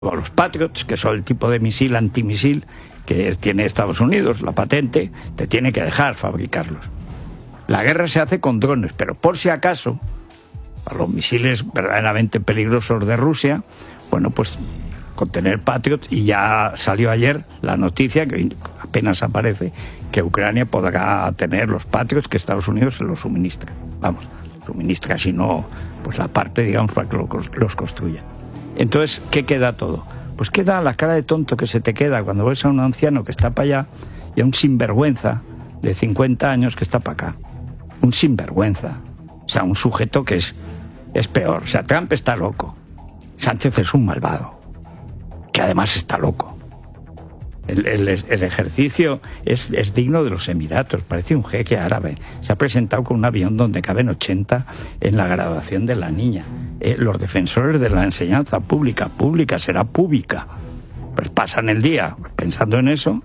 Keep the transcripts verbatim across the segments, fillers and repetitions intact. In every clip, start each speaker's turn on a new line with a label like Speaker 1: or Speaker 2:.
Speaker 1: O los Patriots, que son el tipo de misil antimisil que tiene Estados Unidos, la patente, te tiene que dejar fabricarlos. La guerra se hace con drones, pero por si acaso, a los misiles verdaderamente peligrosos de Rusia, bueno, pues con tener Patriot, y ya salió ayer la noticia, que apenas aparece, que Ucrania podrá tener los Patriots que Estados Unidos se los suministra. Vamos, suministra, si no, pues la parte, digamos, para que los construyan. Entonces, ¿qué queda todo? Pues queda la cara de tonto que se te queda cuando ves a un anciano que está para allá y a un sinvergüenza de cincuenta años que está para acá. Un sinvergüenza. O sea, un sujeto que es, es peor. O sea, Trump está loco. Sánchez es un malvado, que además está loco. El, el, el ejercicio es, es digno de los Emiratos, parece un jeque árabe. Se ha presentado con un avión donde caben ochenta en la graduación de la niña. Eh, los defensores de la enseñanza pública, pública será pública, pues pasan el día pensando en eso.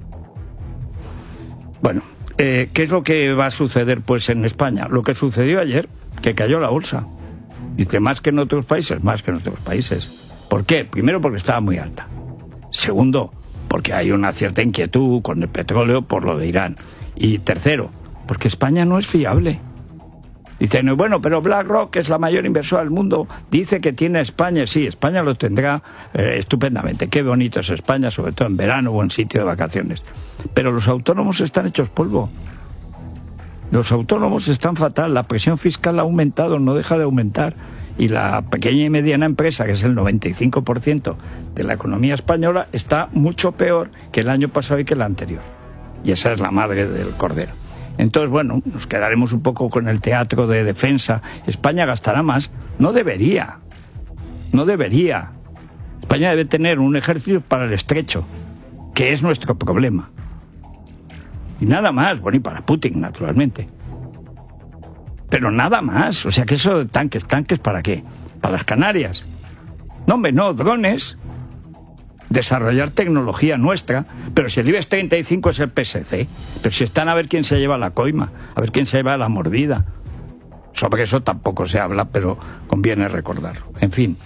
Speaker 1: Bueno, eh, ¿qué es lo que va a suceder pues en España? Lo que sucedió ayer, que cayó la bolsa. Dice, más que en otros países, más que en otros países. ¿Por qué? Primero, porque estaba muy alta. Segundo, porque hay una cierta inquietud con el petróleo por lo de Irán. Y tercero, porque España no es fiable. Dicen, bueno, pero BlackRock, que es la mayor inversora del mundo, dice que tiene a España. Sí, España lo tendrá eh, estupendamente. Qué bonito es España, sobre todo en verano o en sitio de vacaciones. Pero los autónomos están hechos polvo. Los autónomos están fatal. La presión fiscal ha aumentado, no deja de aumentar. Y la pequeña y mediana empresa, que es el noventa y cinco por ciento de la economía española, está mucho peor que el año pasado y que el anterior. Y esa es la madre del cordero. Entonces, bueno, nos quedaremos un poco con el teatro de defensa. España gastará más. No debería. No debería. España debe tener un ejército para el estrecho, que es nuestro problema. Y nada más. Bueno, y para Putin, naturalmente. Pero nada más. O sea, que eso de tanques, ¿tanques para qué? ¿Para las Canarias? No, hombre, no, drones. Desarrollar tecnología nuestra. Pero si el IBEX treinta y cinco es el P S C. Pero si están a ver quién se lleva la coima, a ver quién se lleva la mordida. Sobre eso tampoco se habla, pero conviene recordarlo. En fin,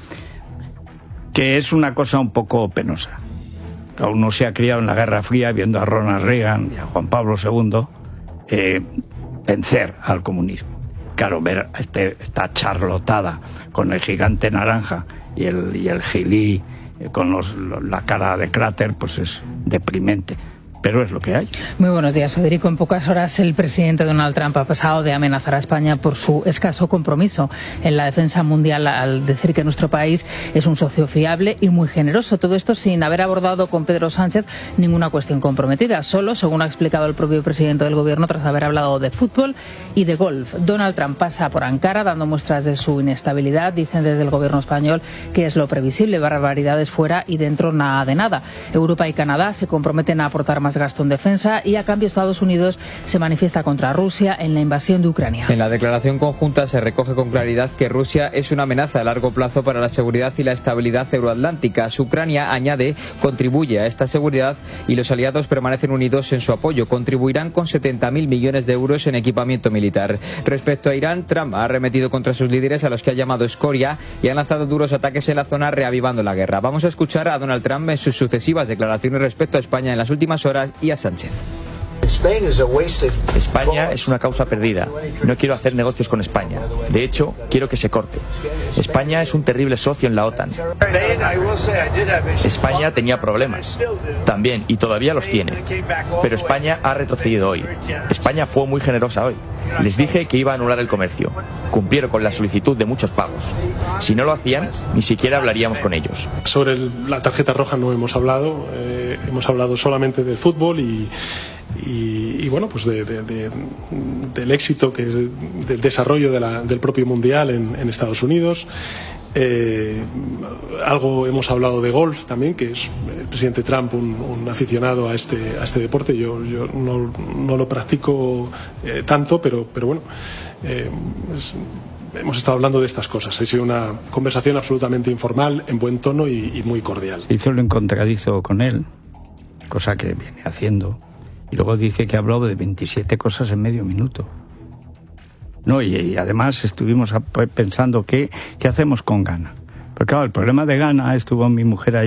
Speaker 1: que es una cosa un poco penosa. Uno se ha criado en la Guerra Fría viendo a Ronald Reagan y a Juan Pablo segundo eh, vencer al comunismo. Claro, ver este, esta charlotada con el gigante naranja y el, y el gilí eh, con los, la cara de cráter, pues es deprimente. Pero es lo que hay.
Speaker 2: Muy buenos días, Federico. En pocas horas el presidente Donald Trump ha pasado de amenazar a España por su escaso compromiso en la defensa mundial al decir que nuestro país es un socio fiable y muy generoso. Todo esto sin haber abordado con Pedro Sánchez ninguna cuestión comprometida. Solo, según ha explicado el propio presidente del gobierno, tras haber hablado de fútbol y de golf. Donald Trump pasa por Ankara dando muestras de su inestabilidad. Dicen desde el gobierno español que es lo previsible. Barbaridades fuera y dentro nada de nada. Europa y Canadá se comprometen a aportar más gasto en defensa y a cambio Estados Unidos se manifiesta contra Rusia en la invasión de Ucrania.
Speaker 3: En la declaración conjunta se recoge con claridad que Rusia es una amenaza a largo plazo para la seguridad y la estabilidad euroatlántica. Ucrania, añade, contribuye a esta seguridad y los aliados permanecen unidos en su apoyo. Contribuirán con setenta mil millones de euros en equipamiento militar. Respecto a Irán, Trump ha arremetido contra sus líderes a los que ha llamado escoria y ha lanzado duros ataques en la zona reavivando la guerra. Vamos a escuchar a Donald Trump en sus sucesivas declaraciones respecto a España en las últimas horas y a Sánchez.
Speaker 4: España es una causa perdida. No quiero hacer negocios con España. De hecho, quiero que se corte. España es un terrible socio en la OTAN. España tenía problemas. También, y todavía los tiene. Pero España ha retrocedido hoy. España fue muy generosa hoy. Les dije que iba a anular el comercio. Cumplieron con la solicitud de muchos pagos. Si no lo hacían, ni siquiera hablaríamos con ellos.
Speaker 5: Sobre el, la tarjeta roja no hemos hablado. Eh, hemos hablado solamente del fútbol y... Y, y bueno, pues de, de, de, del éxito, que es del desarrollo de la, del propio Mundial en, en Estados Unidos. Eh, algo hemos hablado de golf también, que es el presidente Trump un, un aficionado a este, a este deporte. Yo, yo no, no lo practico eh, tanto, pero, pero bueno, eh, es, hemos estado hablando de estas cosas. Ha sido una conversación absolutamente informal, en buen tono y, y muy cordial.
Speaker 1: Hizo lo encontradizo con él, cosa que viene haciendo. Y luego dice que ha hablado de veintisiete cosas en medio minuto. No, y, y además estuvimos pensando qué, qué hacemos con Ghana. Pero claro, el problema de Ghana, estuvo mi mujer ahí.